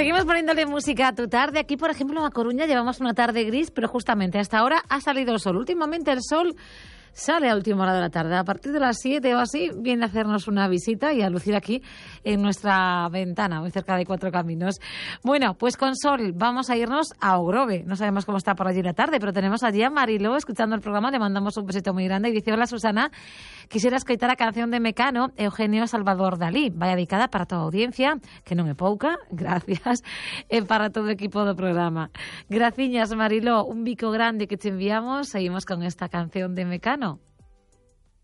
Seguimos poniéndole música a tu tarde. Aquí, por ejemplo, a Coruña llevamos una tarde gris, pero justamente hasta ahora ha salido el sol. Últimamente el sol sale a última hora de la tarde. A partir de las 7 o así viene a hacernos una visita y a lucir aquí en nuestra ventana, muy cerca de Cuatro Caminos. Bueno, pues con sol vamos a irnos a Ogrove. No sabemos cómo está por allí la tarde, pero tenemos allí a Mariló escuchando el programa. Le mandamos un besito muy grande y dice: hola Susana, quisiera escoitar a canción de Mecano, Eugenio Salvador Dalí. Vaya dedicada para toda a audiencia, que non é pouca, gracias, e para todo o equipo do programa. Graciñas, Mariló, un bico grande que te enviamos. Seguimos con esta canción de Mecano.